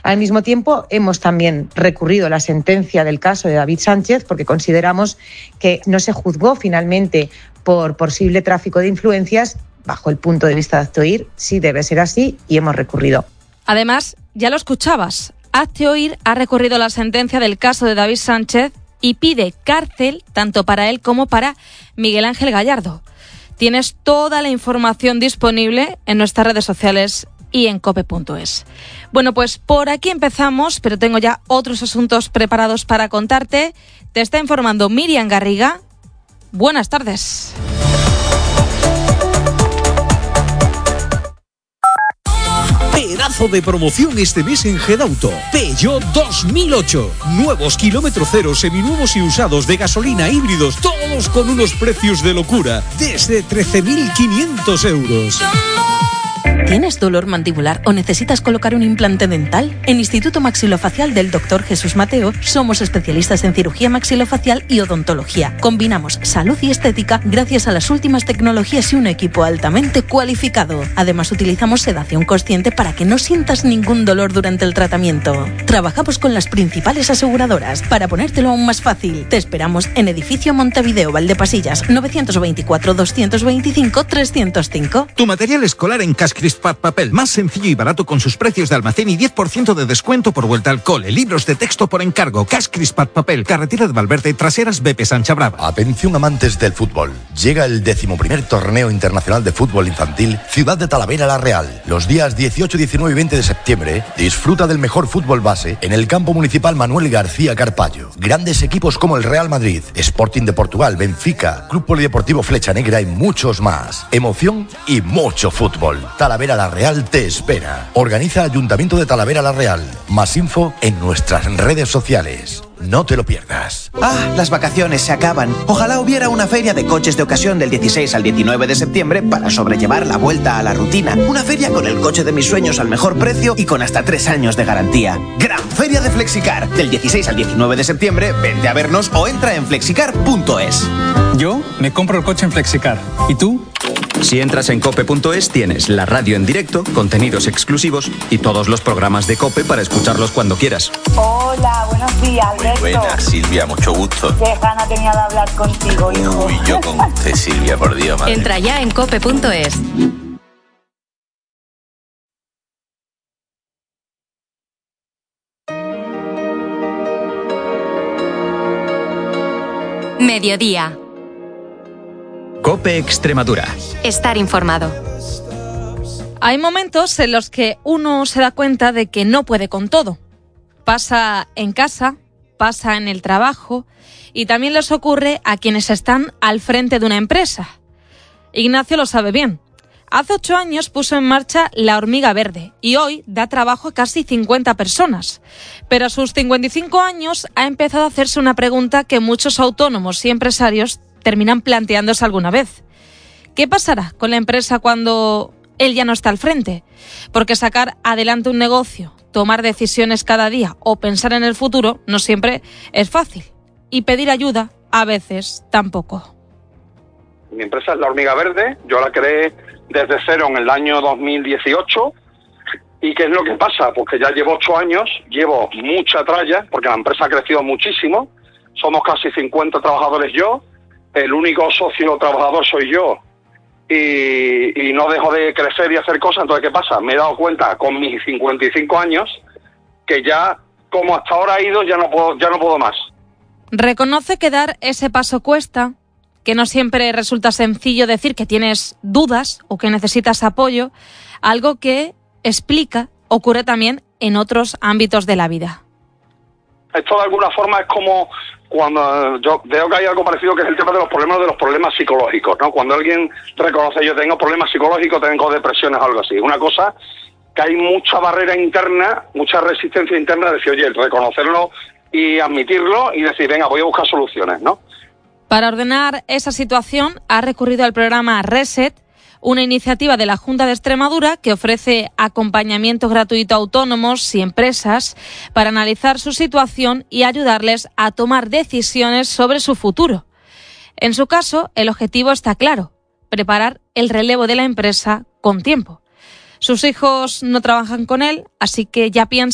Al mismo tiempo, hemos también recurrido la sentencia del caso de David Sánchez porque consideramos que no se juzgó finalmente por posible tráfico de influencias. Bajo el punto de vista de Hazte Oír, sí debe ser así y hemos recurrido. Además, ya lo escuchabas, Hazte Oír ha recurrido la sentencia del caso de David Sánchez y pide cárcel tanto para él como para Miguel Ángel Gallardo. Tienes toda la información disponible en nuestras redes sociales y en cope.es. Bueno, pues por aquí empezamos, pero tengo ya otros asuntos preparados para contarte. Te está informando Miriam Garriga. Buenas tardes. Pedazo de promoción este mes en Gedauto. Peugeot 2008. Nuevos kilómetro cero, seminuevos y usados de gasolina, híbridos, todos con unos precios de locura. Desde 13.500 euros. ¿Tienes dolor mandibular o necesitas colocar un implante dental? En Instituto Maxilofacial del Dr. Jesús Mateo somos especialistas en cirugía maxilofacial y odontología. Combinamos salud y estética gracias a las últimas tecnologías y un equipo altamente cualificado. Además, utilizamos sedación consciente para que no sientas ningún dolor durante el tratamiento. Trabajamos con las principales aseguradoras. Para ponértelo aún más fácil, te esperamos en Edificio Montevideo, Valdepasillas, 924 225 305. Tu material escolar en Cascrispat Papel, más sencillo y barato con sus precios de almacén y 10% de descuento por vuelta al cole. Libros de texto por encargo. Cascrispat Papel, carretera de Valverde, traseras BP Sancha Brava. Atención amantes del fútbol. Llega el 11º Torneo Internacional de Fútbol Infantil Ciudad de Talavera La Real. Los días 18, 19 y 20 de septiembre, disfruta del mejor fútbol base en el campo municipal Manuel García Carpallo. Grandes equipos como el Real Madrid, Sporting de Portugal, Benfica, Club Polideportivo Flecha Negra y muchos más. Emoción y mucho fútbol. Talavera La Real te espera. Organiza Ayuntamiento de Talavera La Real. Más info en nuestras redes sociales. No te lo pierdas. Ah, las vacaciones se acaban. Ojalá hubiera una feria de coches de ocasión del 16 al 19 de septiembre para sobrellevar la vuelta a la rutina. Una feria con el coche de mis sueños al mejor precio y con hasta 3 años de garantía. Gran Feria de Flexicar. Del 16 al 19 de septiembre, vente a vernos o entra en flexicar.es. Yo me compro el coche en Flexicar. ¿Y tú? Si entras en cope.es tienes la radio en directo, contenidos exclusivos y todos los programas de COPE para escucharlos cuando quieras. Hola, buenos días, Alberto. Muy buenas, Silvia, mucho gusto. Qué gana tenía de hablar contigo, hijo. Uy, yo con usted, Silvia, por Dios, madre. Entra ya en cope.es. Mediodía. COPE Extremadura. Estar informado. Hay momentos en los que uno se da cuenta de que no puede con todo. Pasa en casa, pasa en el trabajo y también les ocurre a quienes están al frente de una empresa. Ignacio lo sabe bien. Hace 8 años puso en marcha La Hormiga Verde y hoy da trabajo a casi 50 personas. Pero a sus 55 años ha empezado a hacerse una pregunta que muchos autónomos y empresarios terminan planteándose alguna vez. ¿Qué pasará con la empresa cuando él ya no está al frente? Porque sacar adelante un negocio, tomar decisiones cada día o pensar en el futuro no siempre es fácil. Y pedir ayuda a veces tampoco. Mi empresa es La Hormiga Verde, yo la creé desde cero en el año 2018. ¿Y qué es lo que pasa? Pues que ya llevo 8 años, llevo mucha tralla, porque la empresa ha crecido muchísimo. Somos casi 50 trabajadores yo, el único socio trabajador soy yo. Y no dejo de crecer y hacer cosas. Entonces, ¿qué pasa? Me he dado cuenta con mis 55 años que ya, como hasta ahora ha ido, ya no puedo más. Reconoce que dar ese paso cuesta, que no siempre resulta sencillo decir que tienes dudas o que necesitas apoyo, algo que, explica, ocurre también en otros ámbitos de la vida. Esto de alguna forma es como cuando yo veo que hay algo parecido, que es el tema de los problemas psicológicos, ¿no? Cuando alguien reconoce yo tengo problemas psicológicos, tengo depresiones o algo así. Una cosa que hay mucha barrera interna, mucha resistencia interna de decir, oye, reconocerlo y admitirlo y decir, venga, voy a buscar soluciones, ¿no? Para ordenar esa situación ha recurrido al programa Reset, una iniciativa de la Junta de Extremadura que ofrece acompañamiento gratuito a autónomos y empresas para analizar su situación y ayudarles a tomar decisiones sobre su futuro. En su caso, el objetivo está claro: preparar el relevo de la empresa con tiempo. Sus hijos no trabajan con él, así que ya piensa